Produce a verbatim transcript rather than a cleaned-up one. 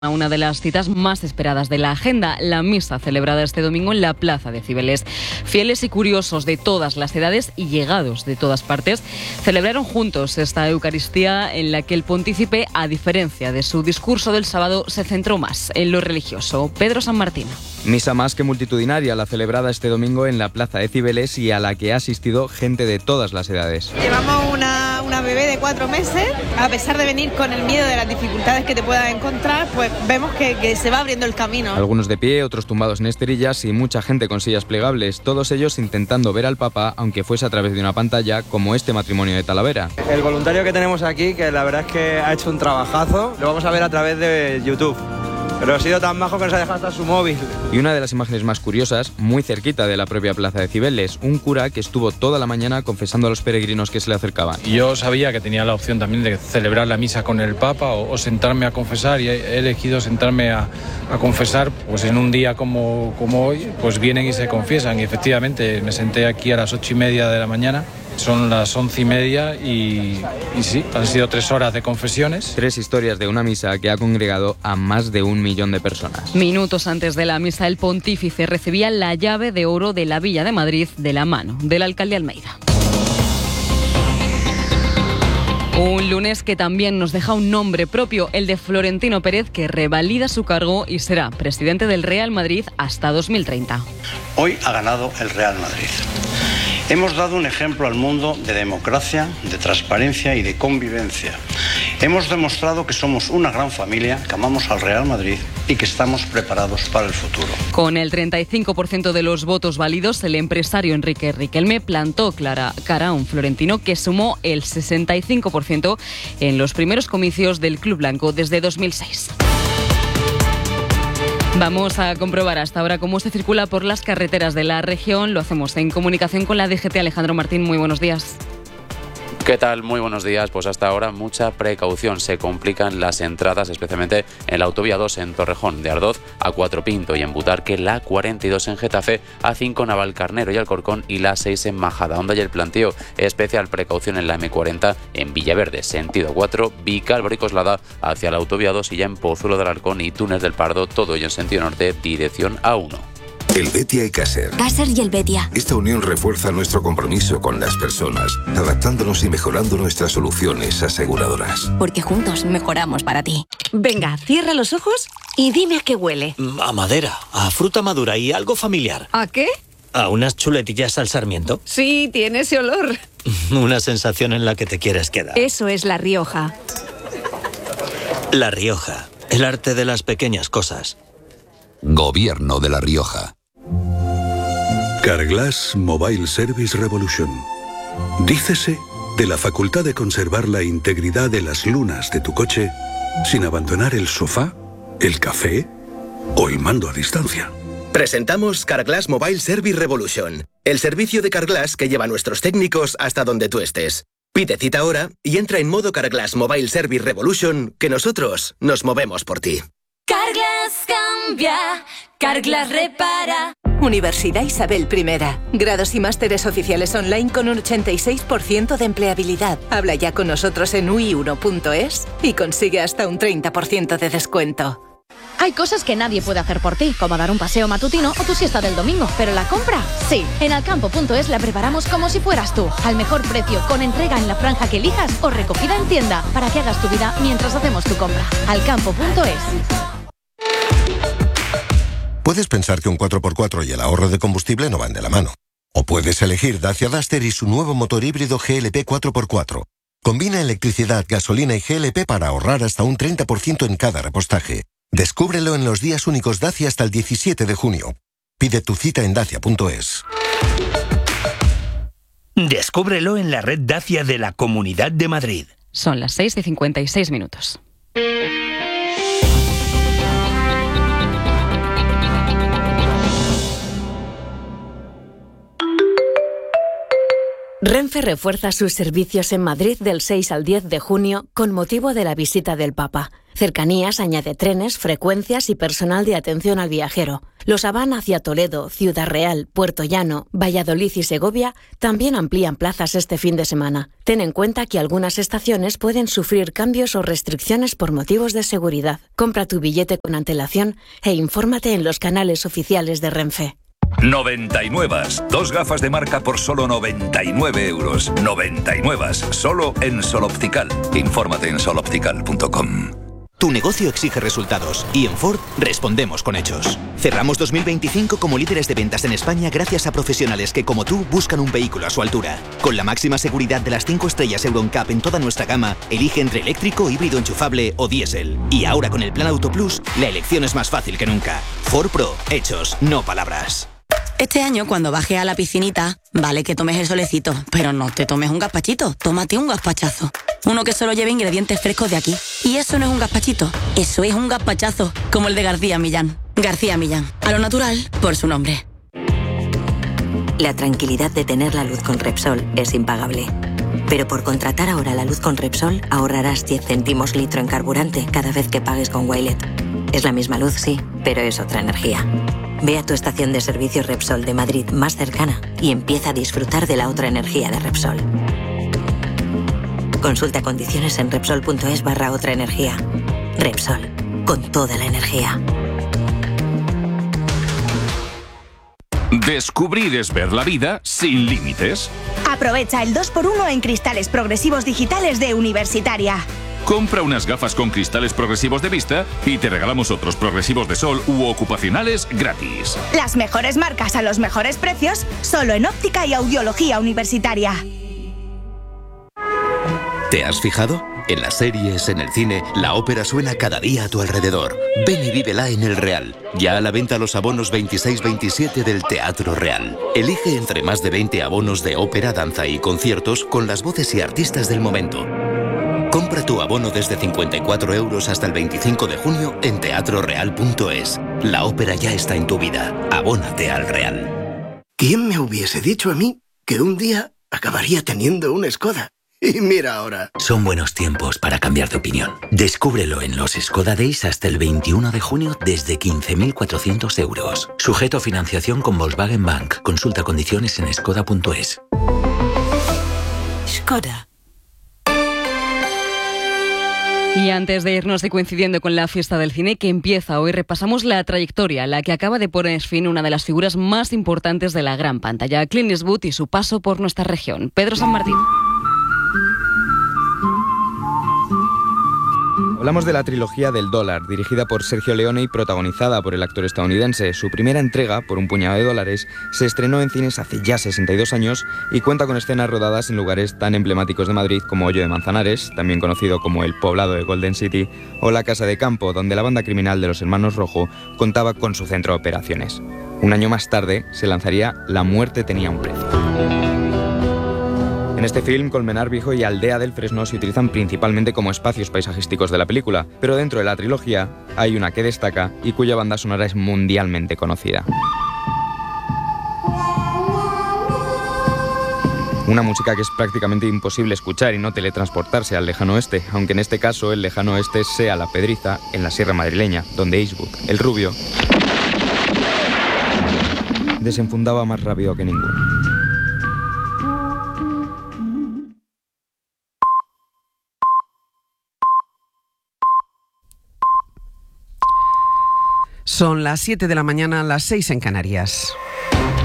Una de las citas más esperadas de la agenda, la misa celebrada este domingo en la Plaza de Cibeles. Fieles y curiosos de todas las edades y llegados de todas partes celebraron juntos esta Eucaristía en la que el pontícipe, a diferencia de su discurso del sábado, se centró más en lo religioso. Pedro San Martín. Misa más que multitudinaria, la celebrada este domingo en la Plaza de Cibeles y a la que ha asistido gente de todas las edades. Llevamos una, una bebé de cuatro meses, a pesar de venir con el miedo de las dificultades que te puedas encontrar, pues vemos que, que se va abriendo el camino. Algunos de pie, otros tumbados en esterillas y mucha gente con sillas plegables, todos ellos intentando ver al Papa, aunque fuese a través de una pantalla, como este matrimonio de Talavera. El voluntario que tenemos aquí, que la verdad es que ha hecho un trabajazo, lo vamos a ver a través de YouTube. Pero ha sido tan majo que nos ha dejado hasta su móvil. Y una de las imágenes más curiosas, muy cerquita de la propia Plaza de Cibeles, un cura que estuvo toda la mañana confesando a los peregrinos que se le acercaban. Yo sabía que tenía la opción también de celebrar la misa con el Papa o, o sentarme a confesar, y he elegido sentarme a, a confesar, pues en un día como, como hoy, pues vienen y se confiesan. Y efectivamente me senté aquí a las ocho y media de la mañana. Son las once y media y, y sí, han sido tres horas de confesiones. Tres historias de una misa que ha congregado a más de un millón de personas. Minutos antes de la misa, el pontífice recibía la llave de oro de la Villa de Madrid de la mano del alcalde Almeida. Un lunes que también nos deja un nombre propio, el de Florentino Pérez, que revalida su cargo y será presidente del Real Madrid hasta dos mil treinta. Hoy ha ganado el Real Madrid. Hemos dado un ejemplo al mundo de democracia, de transparencia y de convivencia. Hemos demostrado que somos una gran familia, que amamos al Real Madrid y que estamos preparados para el futuro. Con el treinta y cinco por ciento de los votos válidos, el empresario Enrique Riquelme plantó clara cara a un florentino que sumó el sesenta y cinco por ciento en los primeros comicios del Club Blanco desde dos mil seis. Vamos a comprobar hasta ahora cómo se circula por las carreteras de la región. Lo hacemos en comunicación con la D G T. Alejandro Martín, muy buenos días. ¿Qué tal? Muy buenos días. Pues hasta ahora mucha precaución. Se complican las entradas, especialmente en la autovía dos en Torrejón de Ardoz a Cuatro Pinto y en Butarque, la cuarenta y dos en Getafe, A cinco Navalcarnero y Alcorcón y la seis en Majadahonda. Y el planteo especial precaución en la eme cuarenta en Villaverde, sentido cuatro, Vicálvaro y Coslada hacia la autovía dos y ya en Pozuelo del Arcón y Túnez del Pardo, todo ello en sentido norte, dirección A uno. El Betia y Caser. Caser y el Betia. Esta unión refuerza nuestro compromiso con las personas, adaptándonos y mejorando nuestras soluciones aseguradoras. Porque juntos mejoramos para ti. Venga, cierra los ojos y dime a qué huele. A madera, a fruta madura y algo familiar. ¿A qué? ¿A unas chuletillas al sarmiento? Sí, tiene ese olor. Una sensación en la que te quieres quedar. Eso es La Rioja. La Rioja, el arte de las pequeñas cosas. Gobierno de La Rioja. Carglass Mobile Service Revolution. Dícese de la facultad de conservar la integridad de las lunas de tu coche sin abandonar el sofá, el café o el mando a distancia. Presentamos Carglass Mobile Service Revolution, el servicio de Carglass que lleva a nuestros técnicos hasta donde tú estés. Pide cita ahora y entra en modo Carglass Mobile Service Revolution, que nosotros nos movemos por ti. Carglass cambia, Carglass repara. Universidad Isabel primera. Grados y másteres oficiales online con un ochenta y seis por ciento de empleabilidad. Habla ya con nosotros en u i uno punto es y consigue hasta un treinta por ciento de descuento. Hay cosas que nadie puede hacer por ti, como dar un paseo matutino o tu siesta del domingo, pero la compra, sí. En alcampo punto es la preparamos como si fueras tú, al mejor precio, con entrega en la franja que elijas o recogida en tienda, para que hagas tu vida mientras hacemos tu compra. alcampo punto es. Puedes pensar que un cuatro por cuatro y el ahorro de combustible no van de la mano. O puedes elegir Dacia Duster y su nuevo motor híbrido G L P cuatro por cuatro. Combina electricidad, gasolina y G L P para ahorrar hasta un treinta por ciento en cada repostaje. Descúbrelo en los días únicos Dacia hasta el diecisiete de junio. Pide tu cita en dacia punto es. Descúbrelo en la red Dacia de la Comunidad de Madrid. Son las seis y cincuenta y seis minutos. Renfe refuerza sus servicios en Madrid del seis al diez de junio con motivo de la visita del Papa. Cercanías añade trenes, frecuencias y personal de atención al viajero. Los Aván hacia Toledo, Ciudad Real, Puerto Llano, Valladolid y Segovia también amplían plazas este fin de semana. Ten en cuenta que algunas estaciones pueden sufrir cambios o restricciones por motivos de seguridad. Compra tu billete con antelación e infórmate en los canales oficiales de Renfe. noventa y nueve. Dos gafas de marca por solo noventa y nueve euros. noventa y nueve. Solo en Sol Optical. Infórmate en sol optical punto com. Tu negocio exige resultados y en Ford respondemos con hechos. Cerramos dos mil veinticinco como líderes de ventas en España gracias a profesionales que, como tú, buscan un vehículo a su altura. Con la máxima seguridad de las cinco estrellas Euro N C A P en toda nuestra gama, elige entre eléctrico, híbrido enchufable o diésel. Y ahora con el Plan Auto Plus, la elección es más fácil que nunca. Ford Pro, hechos, no palabras. Este año, cuando bajes a la piscinita, vale que tomes el solecito, pero no te tomes un gazpachito, tómate un gazpachazo. Uno que solo lleve ingredientes frescos de aquí. Y eso no es un gazpachito, eso es un gazpachazo, como el de García Millán. García Millán, a lo natural, por su nombre. La tranquilidad de tener la luz con Repsol es impagable. Pero por contratar ahora la luz con Repsol, ahorrarás diez céntimos litro en carburante cada vez que pagues con Wilet. Es la misma luz, sí, pero es otra energía. Ve a tu estación de servicio Repsol de Madrid más cercana y empieza a disfrutar de la otra energía de Repsol. Consulta condiciones en Repsol.es barra otra energía. Repsol, con toda la energía. Descubrir es ver la vida sin límites. Aprovecha el dos por uno en cristales progresivos digitales de Universitaria. Compra unas gafas con cristales progresivos de vista y te regalamos otros progresivos de sol u ocupacionales gratis. Las mejores marcas a los mejores precios, solo en óptica y audiología Universitaria. ¿Te has fijado? En las series, en el cine, la ópera suena cada día a tu alrededor. Ven y vívela en El Real. Ya a la venta los abonos veintiséis veintisiete del Teatro Real. Elige entre más de veinte abonos de ópera, danza y conciertos con las voces y artistas del momento. Compra tu abono desde cincuenta y cuatro euros hasta el veinticinco de junio en teatro real punto es. La ópera ya está en tu vida. Abónate al Real. ¿Quién me hubiese dicho a mí que un día acabaría teniendo un Skoda? Y mira ahora. Son buenos tiempos para cambiar de opinión. Descúbrelo en los Skoda Days hasta el veintiuno de junio desde quince mil cuatrocientos euros. Sujeto a financiación con Volkswagen Bank. Consulta condiciones en skoda punto es. Skoda. Y antes de irnos y coincidiendo con la fiesta del cine que empieza hoy, repasamos la trayectoria, la que acaba de poner fin a una de las figuras más importantes de la gran pantalla, Clint Eastwood y su paso por nuestra región. Pedro San Martín. Hablamos de la trilogía del dólar, dirigida por Sergio Leone y protagonizada por el actor estadounidense. Su primera entrega, por un puñado de dólares, se estrenó en cines hace ya sesenta y dos años y cuenta con escenas rodadas en lugares tan emblemáticos de Madrid como Hoyo de Manzanares, también conocido como el poblado de Golden City, o la Casa de Campo, donde la banda criminal de los hermanos Rojo contaba con su centro de operaciones. Un año más tarde se lanzaría La muerte tenía un precio. En este film, Colmenar Viejo y Aldea del Fresno se utilizan principalmente como espacios paisajísticos de la película, pero dentro de la trilogía hay una que destaca y cuya banda sonora es mundialmente conocida. Una música que es prácticamente imposible escuchar y no teletransportarse al lejano oeste, aunque en este caso el lejano oeste sea La Pedriza, en la sierra madrileña, donde Eastwood, el rubio, desenfundaba más rápido que ninguno. Son las siete de la mañana, las seis en Canarias.